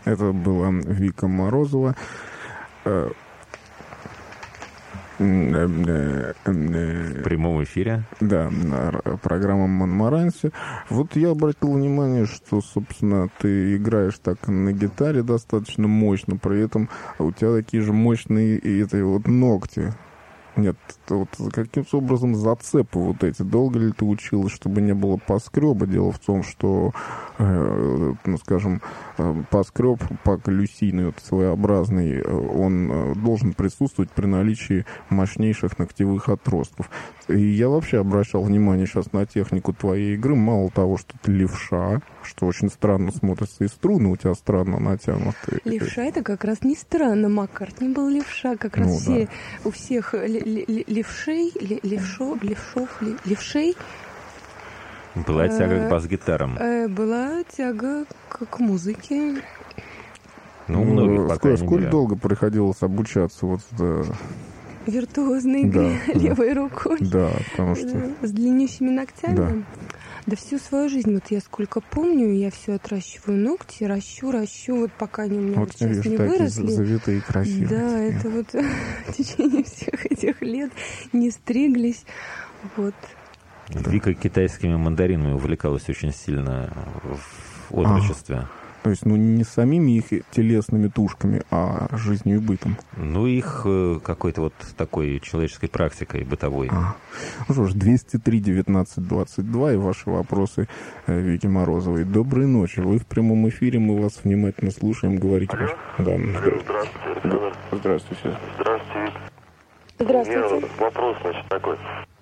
Это была Вика Морозова. В прямом эфире? Да, программа «Монмаранси». Вот я обратил внимание, что, собственно, ты играешь так на гитаре достаточно мощно, при этом у тебя такие же мощные ногти. Нет, вот каким образом зацепы вот эти? Долго ли ты училась, чтобы не было поскреба? Дело в том, что, поскреб по-галюсийный, вот, своеобразный, он должен присутствовать при наличии мощнейших ногтевых отростков. И я вообще обращал внимание сейчас на технику твоей игры. Мало того, что ты левша, что очень странно смотрится, и струны у тебя странно натянуты. Левша — это как раз не странно. Маккартни был левша. Как раз у всех левшей была тяга к бас-гитарам. Была тяга к музыке. Ну, многих, по крайней мере. Сколько долго приходилось обучаться виртуозной игре левой рукой? Да, потому что... С длиннющими ногтями? Да. Да всю свою жизнь, вот я сколько помню, я все отращиваю ногти, ращу, вот пока они у меня вот сейчас не выросли. Завитые, красивые. Да, это вот в течение всех этих лет не стриглись. Вот. Вика китайскими мандаринами увлекалась очень сильно в отрочестве. То есть, не самими их телесными тушками, а жизнью и бытом. Их какой-то вот такой человеческой практикой бытовой. Ну что ж, 203-19-22 и ваши вопросы Вики Морозовой. Доброй ночи. Вы в прямом эфире, мы вас внимательно слушаем. Говорите. Алло. Да. Здравствуйте. Здравствуйте. Здравствуйте. У меня вопрос, такой.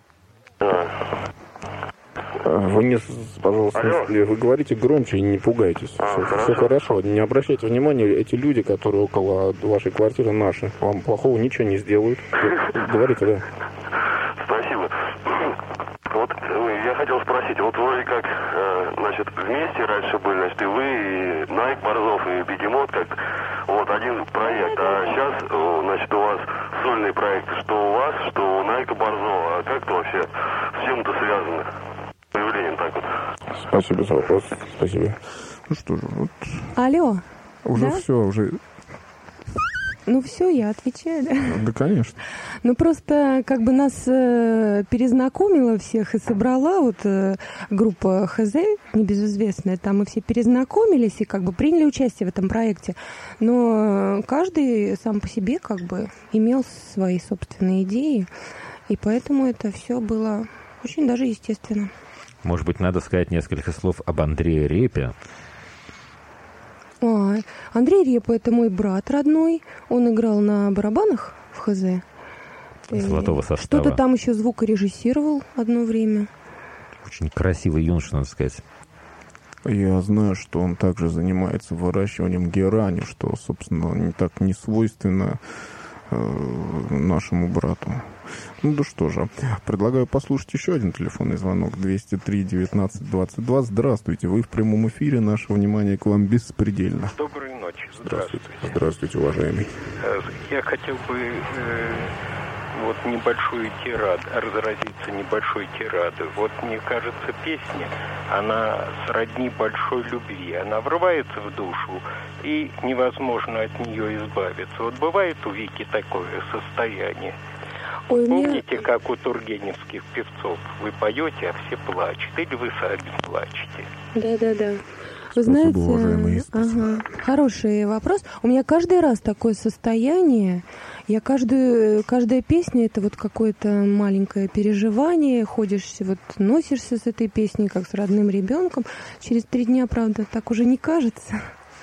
Вы мне, пожалуйста, вы говорите громче и не пугайтесь. Все хорошо. Не обращайте внимания, эти люди, которые около вашей квартиры, наши, вам плохого ничего не сделают. Говорите, да. Спасибо. Вот я хотел спросить, вот вроде как, вместе раньше были, и вы, и Найк Борзов, и Бегемот, как вот один проект, а сейчас, у вас сольный проект, что у вас, что у Найка Борзова, а как это вообще с чем это связано? Появлением так вот. Спасибо за вопрос, спасибо. Ну что же, вот... Алло. Уже да? все, уже... Все, я отвечаю, да? Да, конечно. Просто нас перезнакомила всех и собрала группа ХЗ, небезызвестная. Там мы все перезнакомились и приняли участие в этом проекте. Но каждый сам по себе имел свои собственные идеи. И поэтому это все было очень даже естественно. Может быть, надо сказать несколько слов об Андрее Репе? Андрей Репа — это мой брат родной. Он играл на барабанах в ХЗ. Золотого состава. Что-то там еще звукорежиссировал одно время. Очень красивый юноша, надо сказать. Я знаю, что он также занимается выращиванием герани, что, собственно, не свойственно нашему брату. Да что же, предлагаю послушать еще один телефонный звонок. 203-19-22. Здравствуйте, вы в прямом эфире, наше внимание к вам беспредельно. Доброй ночи. Здравствуйте, уважаемый. Я хотел бы разразиться небольшой тирадой. Мне кажется, песня, она сродни большой любви. Она врывается в душу, и невозможно от нее избавиться. Бывает у Вики такое состояние. Помните, как у тургеневских певцов? Вы поете, а все плачут. Или вы сами плачете? Да. Вы знаете, хороший вопрос. У меня каждый раз такое состояние. Каждая песня — это какое-то маленькое переживание. Ходишь, носишься с этой песней, как с родным ребенком. Через 3 дня, правда, так уже не кажется.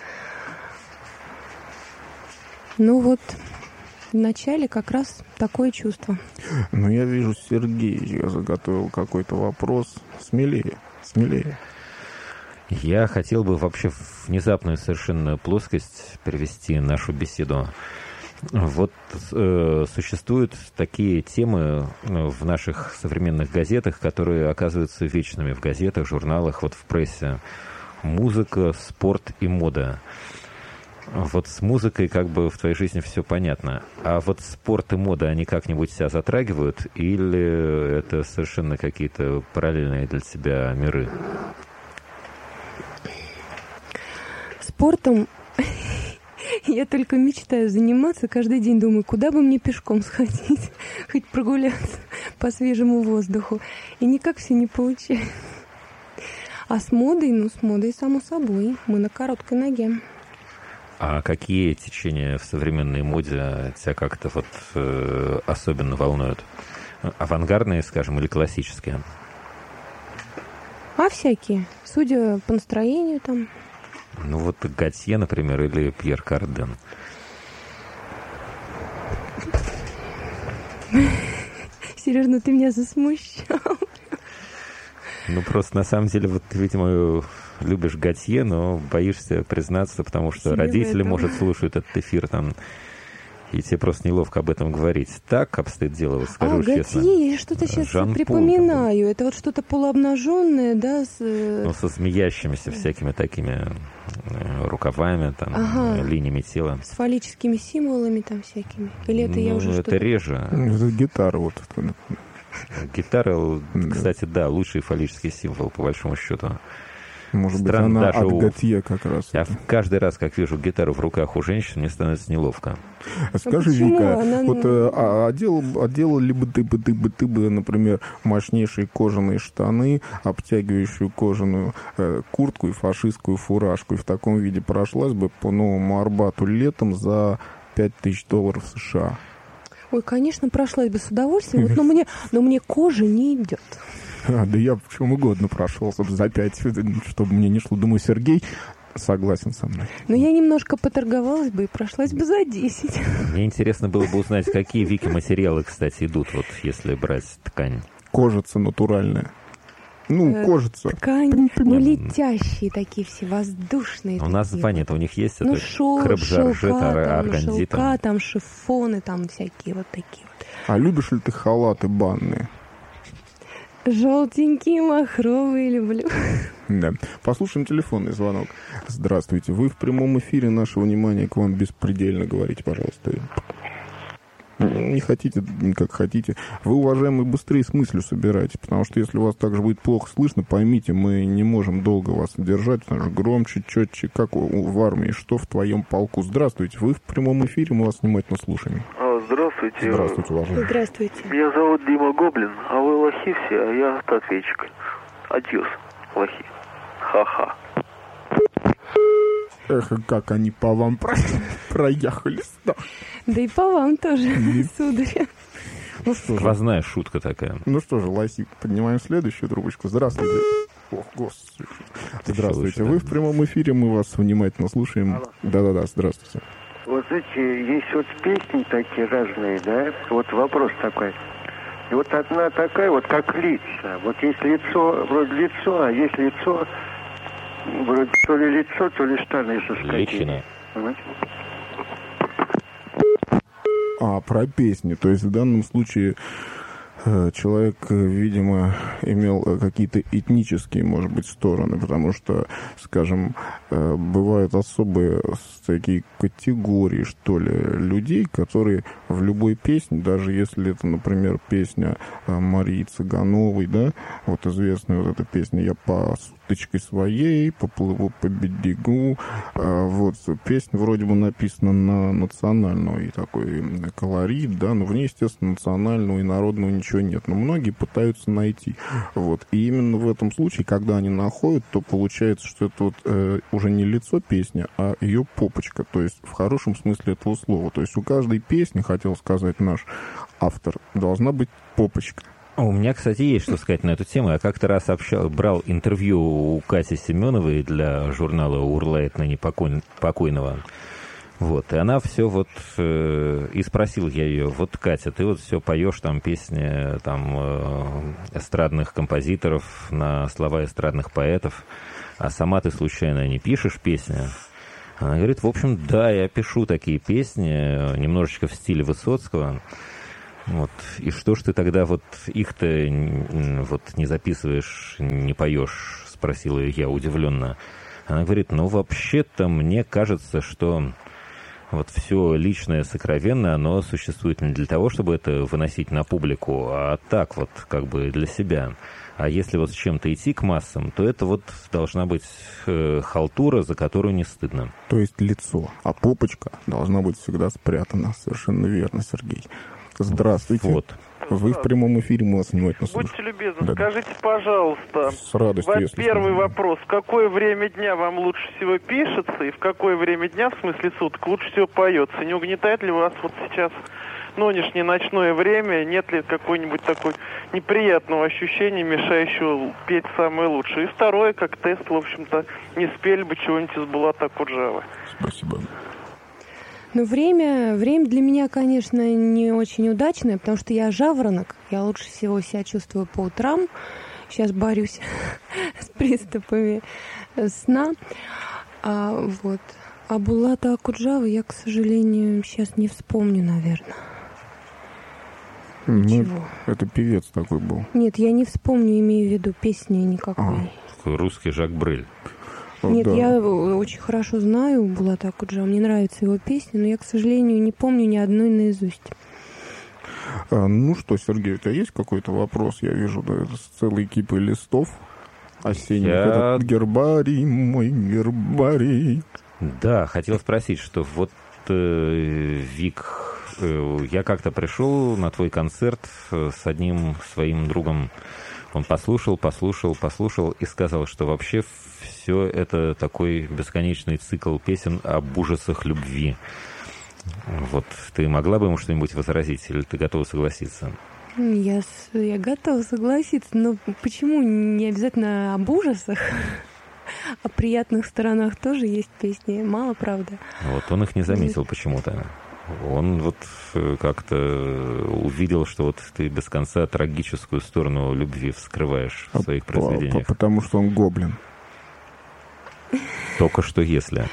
В начале как раз такое чувство. Я вижу, Сергей заготовил какой-то вопрос. Смелее. Я хотел бы вообще в внезапную совершенно плоскость перевести нашу беседу. Существуют такие темы в наших современных газетах, которые оказываются вечными в газетах, журналах, в прессе. Музыка, спорт и мода. С музыкой в твоей жизни все понятно. А спорт и мода, они как-нибудь себя затрагивают? Или это совершенно какие-то параллельные для тебя миры? Спортом Я только мечтаю заниматься. Каждый день думаю, куда бы мне пешком сходить, хоть прогуляться по свежему воздуху. И никак все не получается. А с модой, само собой. Мы на короткой ноге. А какие течения в современной моде тебя как-то вот особенно волнуют? Авангардные, скажем, или классические? А всякие. Судя по настроению там. Ну вот Готье, например, или Пьер Карден. Сереж, ну ты меня засмущал. Ну просто на самом деле, вот ты, видимо, любишь Готье, но боишься признаться, потому что родители, может, слушают этот эфир там, и тебе просто неловко об этом говорить. Так обстоит дело, вот скажу честно. Готье, я что-то сейчас припоминаю. Это вот что-то полуобнаженное, да? Ну, со змеящимися всякими такими рукавами, там, линиями тела. С фаллическими символами там всякими. Или это я уже это реже. Это гитара вот. Гитара, кстати, да, лучший фаллический символ, по большому счету. Может быть, она от Готье как раз. Я каждый раз, как вижу гитару в руках у женщин, мне становится неловко. Скажи, Вика, вот делали бы ты бы, например, мощнейшие кожаные штаны, обтягивающую кожаную куртку и фашистскую фуражку, и в таком виде прошлась бы по Новому Арбату летом за $5000 США? Ой, конечно, прошлась бы с удовольствием, но мне кожа не идет. Да я в чем угодно прошелся бы за 5, чтобы мне не шло. Думаю, Сергей согласен со мной. Но я немножко поторговалась бы и прошлась бы за 10. Мне интересно было бы узнать, какие, Вики, материалы, кстати, идут, вот если брать ткань. Кожица натуральная. Кожица. Ткань, летящие такие все, воздушные. У нас звание-то у них есть, это креп-жаржет, органзит. Шелка, там шифоны, там всякие вот такие вот. А любишь ли ты халаты банные? Желтенькие, махровые люблю. Да. Послушаем телефонный звонок. Здравствуйте. Вы в прямом эфире. Наше внимание к вам беспредельно. Говорите, пожалуйста. Не хотите, как хотите. Вы, уважаемые, быстрее с мыслью собирайте, потому что если у вас также будет плохо слышно, поймите, мы не можем долго вас держать, потому что громче, четче, как в армии, что в твоем полку. Здравствуйте. Вы в прямом эфире, мы вас внимательно слушаем. Здравствуйте. Здравствуйте, уважаемый. Здравствуйте. Меня зовут Дима Гоблин, а вы лохи все, а я автоответчик. Адьос, лохи. Ха-ха. Эх, как они по вам проехались. Да и по вам тоже, сударь. Ну что же. Сквозная шутка такая. Ну что же, лохи, поднимаем следующую трубочку. Здравствуйте. Ох, господи. Здравствуйте. Вы в прямом эфире, мы вас внимательно слушаем. Да-да-да, здравствуйте. Вот знаете, есть вот песни такие разные, да? Вот вопрос такой. И вот одна такая, вот как лица. Вот есть лицо, вроде лицо, а есть лицо, вроде то ли лицо, то ли штаны со скотиной. Личина. Про песни. То есть в данном случае человек, видимо, имел какие-то этнические, может быть, стороны, потому что, скажем, бывают особые такие категории, что ли, людей, которые в любой песне, даже если это, например, песня Марии Цыгановой, да, вот известная вот эта песня «Я по суточке своей поплыву по берегу», вот, песня вроде бы написана на национальный такой колорит, да, но в ней, естественно, национального и народного ничего нет, но многие пытаются найти, вот, и именно в этом случае, когда они находят, то получается, что это вот уже не лицо песни, а ее попочка, то есть в хорошем смысле этого слова, то есть у каждой песни, хотел сказать наш автор, должна быть попочка. У меня, кстати, есть что сказать на эту тему. Я как-то раз брал интервью у Кати Семеновой для журнала «Урлайт» ныне покойного. Вот, и она все вот, и спросил я ее, вот, Катя, ты вот все поешь там песни там эстрадных композиторов на слова эстрадных поэтов, а сама ты случайно не пишешь песни? Она говорит, в общем, да, я пишу такие песни, немножечко в стиле Высоцкого. Вот. И что ж ты тогда вот их-то вот не записываешь, не поешь? Спросила я удивленно. Она говорит, ну, вообще-то мне кажется, что Вот все личное, сокровенное, оно существует не для того, чтобы это выносить на публику, а так вот, как бы для себя. А если вот с чем-то идти к массам, то это вот должна быть халтура, за которую не стыдно. То есть лицо, а попочка должна быть всегда спрятана. Совершенно верно, Сергей. Здравствуйте. Вот. Вы в прямом эфире, мы вас внимательно слушаем. Будьте любезны, Да. Скажите, пожалуйста, С радостью, если первый можно. вопрос. В какое время дня вам лучше всего пишется, и в какое время дня, в смысле суток, лучше всего поется? Не угнетает ли вас вот сейчас нынешнее ночное время? Нет ли какой-нибудь такой неприятного ощущения, мешающего петь самое лучшее? И второе, как тест, в общем-то, не спели бы чего-нибудь из Булата Акуджавы. Спасибо. Ну, время для меня, конечно, не очень удачное, потому что я жаворонок. Я лучше всего себя чувствую по утрам. Сейчас борюсь с приступами сна. Вот. А Булата Акуджавы я, к сожалению, сейчас не вспомню, наверное. Чего? Это певец такой был. Нет, я не вспомню, имею в виду песни никакой. Русский Жак Брель. Нет, Да. я очень хорошо знаю Булата Акуджава, мне нравятся его песни, но я, к сожалению, не помню ни одной наизусть. Ну что, Сергей, у тебя есть какой-то вопрос? Я вижу, да, это с целой кипой листов осенних. Этот гербарий, мой гербарий. Да, хотел спросить, что вот, Вик, я как-то пришел на твой концерт с одним своим другом. Он послушал и сказал, что вообще все это такой бесконечный цикл песен об ужасах любви. Вот ты могла бы ему что-нибудь возразить, или ты готова согласиться? Я готова согласиться, но почему не обязательно об ужасах? О приятных сторонах тоже есть песни, мало, правда. Вот он их не заметил почему-то. Он вот как-то увидел, что вот ты без конца трагическую сторону любви вскрываешь в своих произведениях. Потому что он гоблин. Только что если.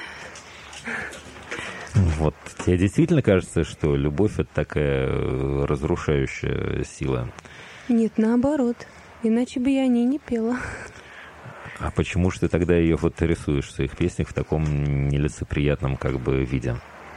Вот. Тебе действительно кажется, что любовь — это такая разрушающая сила? Нет, наоборот. Иначе бы я о ней не пела. А почему же ты тогда ее вот рисуешь в своих песнях в таком нелицеприятном как бы виде?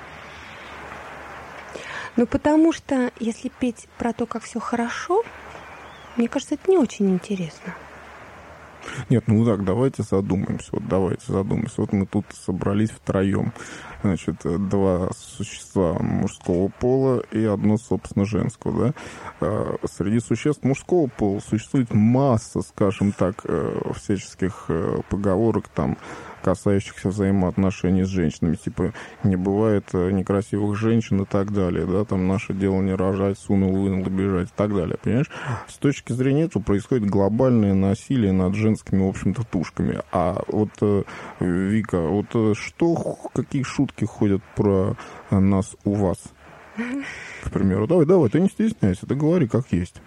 Ну, потому что если петь про то, как все хорошо, мне кажется, это не очень интересно. Нет, ну так, давайте задумаемся. Вот мы тут собрались втроем. Значит, два существа мужского пола и одно, собственно, женского, да? Среди существ мужского пола существует масса, скажем так, всяческих поговорок, там, касающихся взаимоотношений с женщинами. Типа, не бывает некрасивых женщин и так далее, да? Там, наше дело не рожать, вынул, бежать и так далее, понимаешь? С точки зрения этого происходит глобальное насилие над женскими, в общем-то, тушками. А вот, Вика, вот какие шутки ходят про нас у вас? К примеру, давай, ты не стесняйся, ты говори как есть.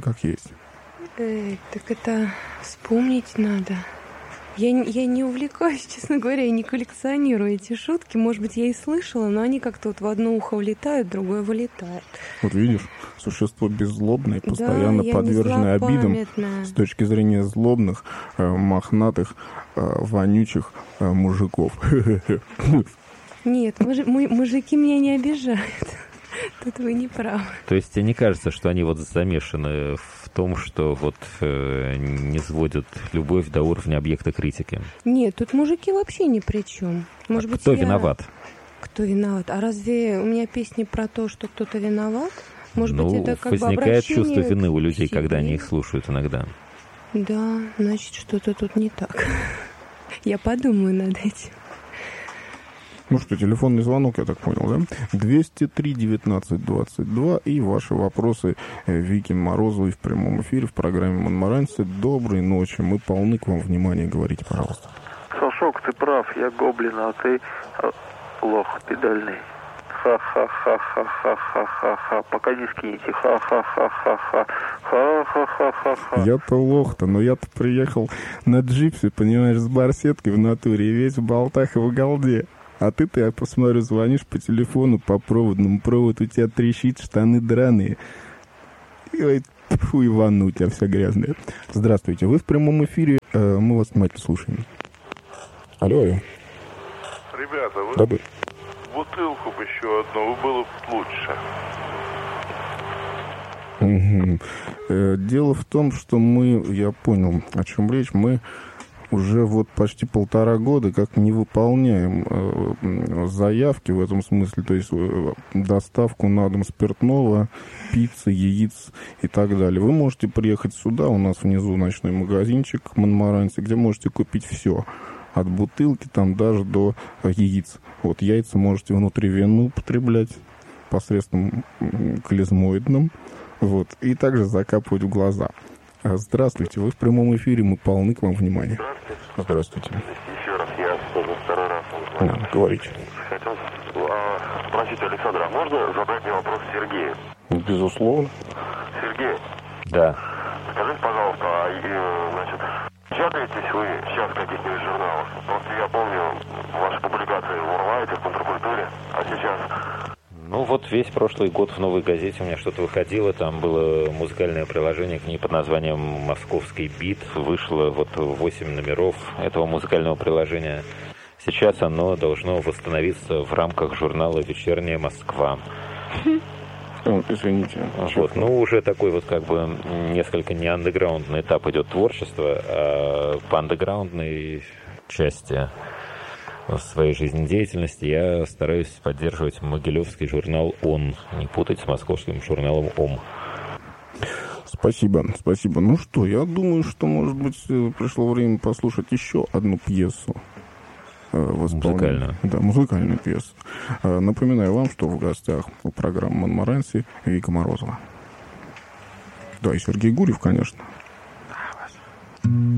Так это вспомнить надо. Я не увлекаюсь, честно говоря, я не коллекционирую эти шутки. Может быть, я и слышала, но они как-то вот в одно ухо влетают, в другое вылетают. Вот видишь, существо беззлобное, постоянно подверженное обидам с точки зрения злобных, мохнатых, вонючих мужиков. Нет, мужики меня не обижают. Тут вы не правы. То есть тебе не кажется, что они вот замешаны в том, что вот не сводят любовь до уровня объекта критики? Нет, тут мужики вообще ни при чем. Может быть, кто виноват? Кто виноват? А разве у меня песни про то, что кто-то виноват? Может быть, это как бы возникает обращение чувство вины у людей, себе. когда они их слушают иногда. Да, значит, что-то тут не так. Я подумаю над этим. Ну что, телефонный звонок, я так понял, да? 203-19-22 и ваши вопросы Вике Морозовой в прямом эфире в программе «Монмаранцы». Доброй ночи, мы полны к вам внимания, говорите, пожалуйста. Сашок, ты прав, я гоблин, а ты лох педальный. Ха-ха-ха-ха-ха-ха-ха-ха. Пока не скинете. Ха-ха-ха-ха-ха. Ха-ха-ха-ха-ха. Я-то лох-то, но я-то приехал на джипсе, понимаешь, с барсеткой в натуре, и весь в болтах и в голде. А ты, я посмотрю, звонишь по телефону, по проводному. Провод у тебя трещит, штаны драные. И говорит, фу, Иван, у тебя вся грязная. Здравствуйте, вы в прямом эфире, мы вас внимательно слушаем. Алло. Ребята, вы... Да-да. бутылку бы еще одну, было бы лучше. Дело в том, что я понял, о чем речь, мы уже вот почти 1,5 года как не выполняем заявки в этом смысле, то есть доставку на дом спиртного, пиццы, яиц и так далее. Вы можете приехать сюда, у нас внизу ночной магазинчик в Монмарансе, где можете купить все. От бутылки там даже до яиц. Вот яйца можете внутривенно употреблять посредством клизмоидным. Вот, и также закапывать в глаза. Здравствуйте, вы в прямом эфире, мы полны к вам внимания. Здравствуйте. Еще раз, я второй раз звоню. Говорите. Хотел спросить Александра, а можно задать мне вопрос Сергею? Безусловно. Сергей? Да. Скажите, пожалуйста, значит, печатаетесь вы сейчас в каких-нибудь журналах? Просто я помню ваши публикации в Урлайте, в Контркультуре, а сейчас... Ну вот весь прошлый год в «Новой газете» у меня что-то выходило, там было музыкальное приложение к ней под названием «Московский бит», вышло вот 8 номеров этого музыкального приложения. Сейчас оно должно восстановиться в рамках журнала «Вечерняя Москва». Извините. Вот, ну, уже такой вот как бы несколько не андеграундный этап идет творчества, а по андеграундной части в своей жизнедеятельности я стараюсь поддерживать могилевский журнал «Он». Не путать с московским журналом «Ом». Спасибо, спасибо. Ну что, я думаю, что, может быть, пришло время послушать еще одну пьесу. Музыкальную. Да, музыкальную пьесу. Напоминаю вам, что в гостях у программы «Монмаранси» Вика Морозова. Да, и Сергей Гурьев, конечно.